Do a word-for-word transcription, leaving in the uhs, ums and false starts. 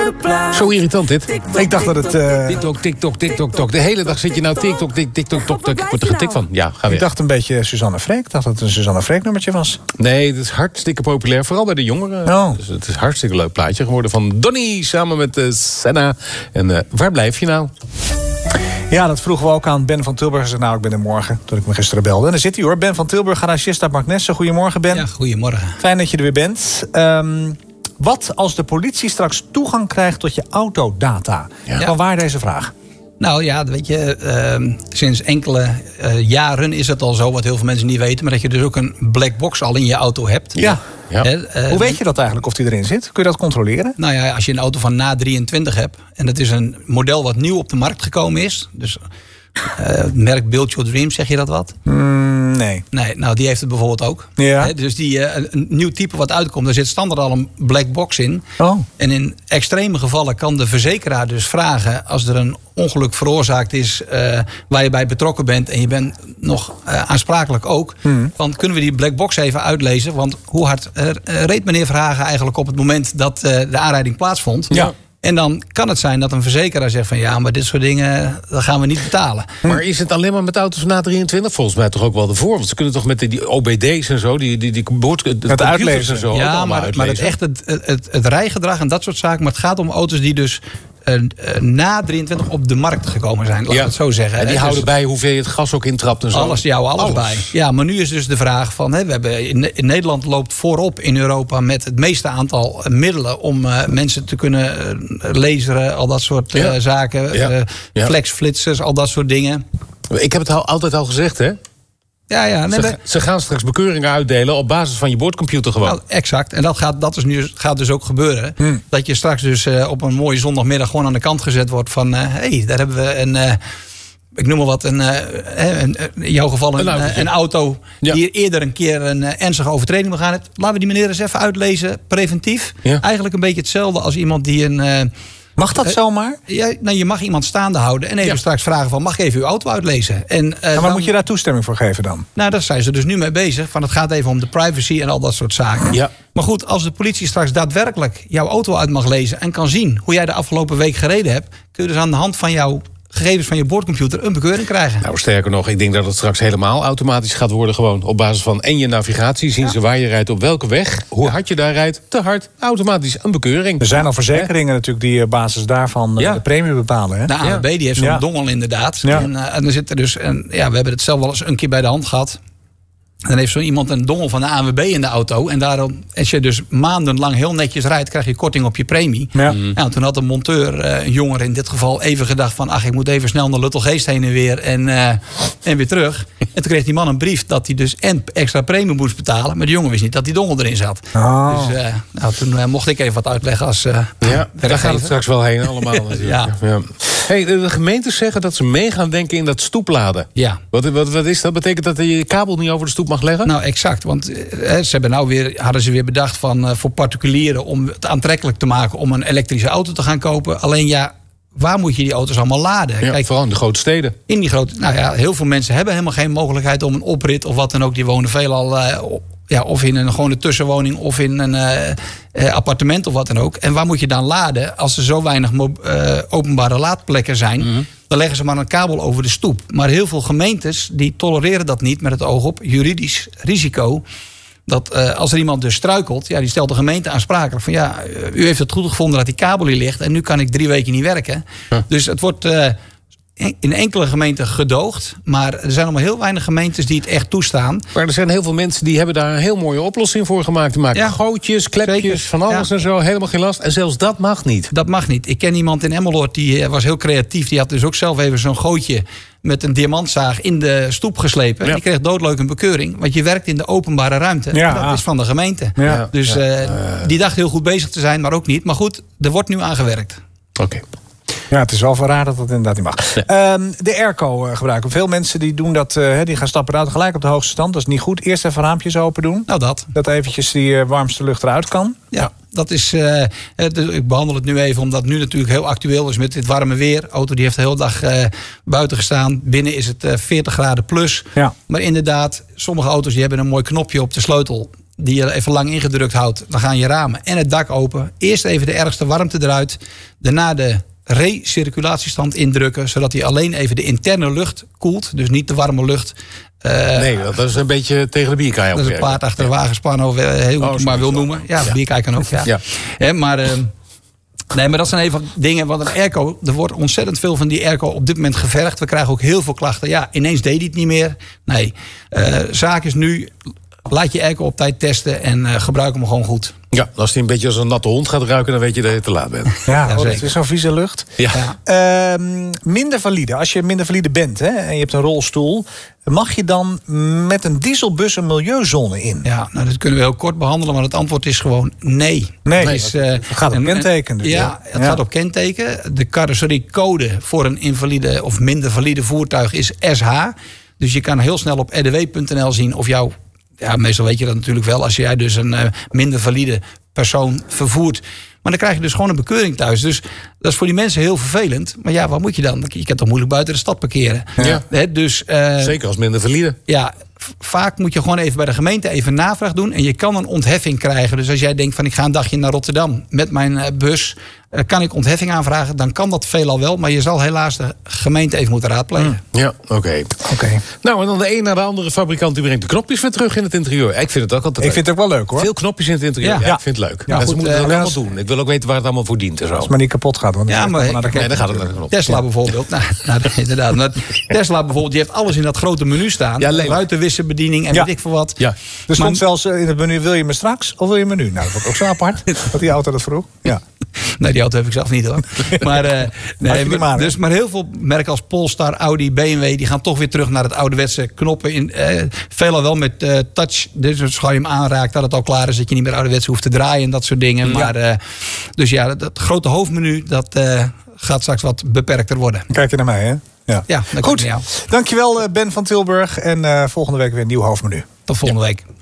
Zo irritant dit. Ik dacht dat het... Uh... TikTok, TikTok, TikTok, TikTok. De hele dag zit je nou TikTok, TikTok, TikTok, TikTok. Ik word er getikt van. Ja, ga weer. Ik dacht een beetje Suzanne Freek. Ik dacht dat het een Suzanne Freek nummertje was. Nee, het is hartstikke populair. Vooral bij de jongeren. Oh. Dus het is een hartstikke leuk plaatje geworden van Donnie samen met uh, Senna. En uh, waar blijf je nou? Ja, dat vroegen we ook aan Ben van Tilburg. Hij zei, nou, ik ben er morgen, toen ik me gisteren belde. En daar zit hij hoor, Ben van Tilburg, garagist uit Marknesse. Goedemorgen, Ben. Ja, goedemorgen. Fijn dat je er weer bent. Um, wat als de politie straks toegang krijgt tot je autodata? Ja. Van waar deze vraag? Nou ja, weet je, uh, sinds enkele uh, jaren is het al zo, wat heel veel mensen niet weten, maar dat je dus ook een black box al in je auto hebt. Ja. Ja. Uh, Hoe weet je dat eigenlijk, of die erin zit? Kun je dat controleren? Nou ja, als je een auto van na drieëntwintig hebt, en dat is een model wat nieuw op de markt gekomen is, dus uh, het merk Build Your Dreams, zeg je dat wat? Mm, nee. Nee, nou die heeft het bijvoorbeeld ook. Ja. He, dus die, uh, een nieuw type wat uitkomt, daar zit standaard al een black box in. Oh. En in extreme gevallen kan de verzekeraar dus vragen, als er een ongeluk veroorzaakt is uh, waar je bij betrokken bent en je bent nog uh, aansprakelijk ook, hmm. van kunnen we die black box even uitlezen? Want hoe hard uh, reed meneer Verhagen eigenlijk op het moment dat uh, de aanrijding plaatsvond? Ja. En dan kan het zijn dat een verzekeraar zegt van ja, maar dit soort dingen, dat gaan we niet betalen. Maar is het alleen maar met auto's van na drieëntwintig? Volgens mij toch ook wel ervoor. Want ze kunnen toch met die, die O B D's en zo, die, die, die boord, het, het uitlezen en zo. Ja, maar, maar het echt het, het, het rijgedrag en dat soort zaken. Maar het gaat om auto's die dus Uh, uh, na drieëntwintig op de markt gekomen zijn, laat ik ja. het zo zeggen. En die hè? houden dus bij hoeveel je het gas ook intrapt en zo. Alles, jou, alles, alles bij. Ja, maar nu is dus de vraag van, hè, we hebben in, in Nederland loopt voorop in Europa met het meeste aantal middelen om uh, mensen te kunnen uh, laseren, al dat soort uh, ja. zaken, Ja. Uh, Ja. flexflitsers, al dat soort dingen. Ik heb het al, altijd al gezegd, hè? Ja, ja, nee, ze, ze gaan straks bekeuringen uitdelen op basis van je boordcomputer gewoon. Nou, exact. En dat gaat, dat is nu, gaat dus ook gebeuren. Hmm. Dat je straks dus uh, op een mooie zondagmiddag gewoon aan de kant gezet wordt van, hé, uh, hey, daar hebben we een, uh, ik noem maar wat, een, uh, een, in jouw geval een, een, een auto ja. die eerder een keer een uh, ernstige overtreding begaan heeft. Laten we die meneer eens even uitlezen, preventief. Ja. Eigenlijk een beetje hetzelfde als iemand die een... Uh, Mag dat zomaar? Ja, nou, je mag iemand staande houden en even ja. straks vragen van, mag ik even uw auto uitlezen? En, uh, maar dan, moet je daar toestemming voor geven dan? Nou, daar zijn ze dus nu mee bezig. Van het gaat even om de privacy en al dat soort zaken. Ja. Maar goed, als de politie straks daadwerkelijk jouw auto uit mag lezen en kan zien hoe jij de afgelopen week gereden hebt, kun je dus aan de hand van jouw gegevens van je boordcomputer een bekeuring krijgen. Nou, sterker nog, ik denk dat het straks helemaal automatisch gaat worden gewoon. Op basis van en je navigatie zien ja. ze waar je rijdt, op welke weg, hoe hard je daar rijdt, te hard, automatisch een bekeuring. Er zijn al verzekeringen He? natuurlijk die op basis daarvan ja. de premie bepalen. Hè? De A N W B die heeft zo'n ja. dongel inderdaad. Ja. En, uh, en dan zit er dus, en, ja, we hebben het zelf wel eens een keer bij de hand gehad. Dan heeft zo iemand een dongel van de A N W B in de auto. En daarom, als je dus maandenlang heel netjes rijdt, krijg je korting op je premie. Ja. Mm. Nou, toen had een monteur, een jongere in dit geval, even gedacht van, ach, ik moet even snel naar Luttelgeest heen en weer en, uh, en weer terug. En toen kreeg die man een brief dat hij dus en extra premie moest betalen. Maar de jongen wist niet dat die dongel erin zat. Oh. Dus uh, nou, toen uh, mocht ik even wat uitleggen als uh, ja, daar gaat het straks wel heen allemaal. ja. Ja. Hey, de gemeentes zeggen dat ze mee gaan denken in dat stoepladen. Ja. Wat, wat, wat is dat? Betekent dat je je kabel niet over de stoep mag leggen? Nou, exact. Want uh, ze hebben nou weer, hadden ze weer bedacht van, uh, voor particulieren om het aantrekkelijk te maken om een elektrische auto te gaan kopen. Alleen ja, waar moet je die auto's allemaal laden? Ja, Kijk, vooral in de grote steden. In die grote, nou ja, heel veel mensen hebben helemaal geen mogelijkheid om een oprit of wat dan ook. Die wonen veelal uh, ja, of in een gewone tussenwoning of in een uh, uh, appartement of wat dan ook. En waar moet je dan laden als er zo weinig mo- uh, openbare laadplekken zijn? Mm-hmm. Dan leggen ze maar een kabel over de stoep. Maar heel veel gemeentes die tolereren dat niet met het oog op juridisch risico. Dat uh, als er iemand dus struikelt, ja, die stelt de gemeente aansprakelijk. Van ja, u heeft het goed gevonden dat die kabel hier ligt en nu kan ik drie weken niet werken. Huh. Dus het wordt uh, in enkele gemeenten gedoogd. Maar er zijn nog maar heel weinig gemeentes die het echt toestaan. Maar er zijn heel veel mensen die hebben daar een heel mooie oplossing voor gemaakt. Die maken ja. gootjes, klepjes, Zeker. van alles ja. en zo. Helemaal geen last. En zelfs dat mag niet. Dat mag niet. Ik ken iemand in Emmeloord, die was heel creatief. Die had dus ook zelf even zo'n gootje met een diamantzaag in de stoep geslepen. Ja. Die kreeg doodleuk een bekeuring. Want je werkt in de openbare ruimte. Ja. Dat is van de gemeente. Ja. Dus uh, uh, die dacht heel goed bezig te zijn, maar ook niet. Maar goed, er wordt nu aan gewerkt. Oké. Okay. Ja, het is wel van raar dat dat inderdaad niet mag. Ja. Um, de airco uh, gebruiken. Veel mensen die doen dat, uh, die gaan stappen uit gelijk op de hoogste stand. Dat is niet goed. Eerst even raampjes open doen. Nou dat. Dat eventjes die uh, warmste lucht eruit kan. Ja, dat is, uh, ik behandel het nu even omdat het nu natuurlijk heel actueel is met dit warme weer. De auto die heeft de hele dag uh, buiten gestaan. Binnen is het uh, veertig graden plus. Ja. Maar inderdaad, sommige auto's die hebben een mooi knopje op de sleutel. die je even lang ingedrukt houdt. Dan gaan je ramen en het dak open. Eerst even de ergste warmte eruit. Daarna de recirculatiestand indrukken. Zodat hij alleen even de interne lucht koelt. Dus niet de warme lucht. Uh, nee, dat is een beetje tegen de bierkaai op. Dat is een paard achter de wagen spannen. Of heel goed oh, maar wil noemen. Ja, ja. Bierkaai kan ook. Ja. Ja. He, maar... Uh, Nee, maar dat zijn even dingen. Want een airco, er wordt ontzettend veel van die airco op dit moment gevergd. We krijgen ook heel veel klachten. Ja, ineens deed hij het niet meer. Nee, uh, zaak is nu, laat je airco op tijd testen en uh, gebruik hem gewoon goed. Ja, als hij een beetje als een natte hond gaat ruiken, dan weet je dat je te laat bent. Ja, ja oh, dat is zo'n vieze lucht. Ja. Ja. Uh, minder valide. Als je minder valide bent, hè, en je hebt een rolstoel, mag je dan met een dieselbus een milieuzone in? Ja, nou, dat kunnen we heel kort behandelen, maar het antwoord is gewoon nee. Nee, het, is, uh, het gaat op kenteken. Dus, ja, ja, het ja. gaat op kenteken. De carrosseriecode voor een invalide of minder valide voertuig is S H. Dus je kan heel snel op r d w punt n l zien of jouw... Ja, meestal weet je dat natuurlijk wel. Als jij dus een uh, minder valide persoon vervoert. Maar dan krijg je dus gewoon een bekeuring thuis. Dus dat is voor die mensen heel vervelend. Maar ja, wat moet je dan? Je kan toch moeilijk buiten de stad parkeren. Ja. He, dus, uh, Zeker als minder valide. Ja, vaak moet je gewoon even bij de gemeente even navraag doen. En je kan een ontheffing krijgen. Dus als jij denkt van ik ga een dagje naar Rotterdam met mijn uh, bus. Uh, kan ik ontheffing aanvragen? Dan kan dat veelal wel. Maar je zal helaas de gemeente even moeten raadplegen. Mm. Ja, oké. Okay. Okay. Nou, en dan de een naar de andere fabrikant die brengt de knopjes weer terug in het interieur. Ik vind het ook altijd leuk. Ik vind het ook wel leuk, hoor. Veel knopjes in het interieur. Ja, ja ik vind het leuk. Ja, mensen moeten het uh, allemaal doen. Ik wil ook weten waar het allemaal voor dient en zo. Als het maar niet kapot gaat. Want ja, maar naar de nee, dan gaat het naar de knop. Tesla bijvoorbeeld. Nou, nou, inderdaad. Maar Tesla bijvoorbeeld, die heeft alles in dat grote menu staan. Ja, ruitenwisselbediening en ja. weet ik veel wat. Ja. Er stond zelfs in het menu, wil je me straks of wil je me nu? Nou, dat wordt ook zo apart. Dat die auto dat vroeg. Ja. Nee, die auto heb ik zelf niet, hoor. Maar, uh, nee, maar, dus, maar heel veel merken als Polestar, Audi, B M W... die gaan toch weer terug naar het ouderwetse knoppen. In, uh, veelal wel met uh, touch. Dus als je hem aanraakt, dat het al klaar is... dat je niet meer ouderwets hoeft te draaien en dat soort dingen. Ja. Maar, uh, dus ja, dat, dat grote hoofdmenu... dat uh, gaat straks wat beperkter worden. Kijk je naar mij, hè? Ja, ja goed. Dankjewel, Ben van Tilburg. En uh, volgende week weer een nieuw hoofdmenu. Tot volgende ja. week.